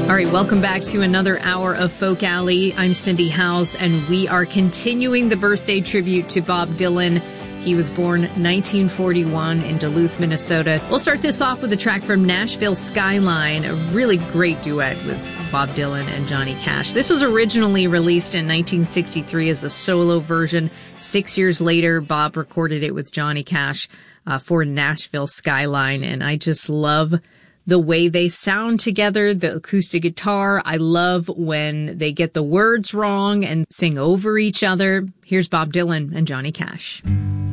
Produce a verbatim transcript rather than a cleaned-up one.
All right, welcome back to another hour of Folk Alley. I'm Cindy Howes, and we are continuing the birthday tribute to Bob Dylan. He was born nineteen forty-one in Duluth, Minnesota. We'll start this off with a track from Nashville Skyline, a really great duet with Bob Dylan and Johnny Cash. This was originally released in nineteen sixty-three as a solo version. Six years later, Bob recorded it with Johnny Cash uh, for Nashville Skyline, and I just love the way they sound together, the acoustic guitar. I love when they get the words wrong and sing over each other. Here's Bob Dylan and Johnny Cash.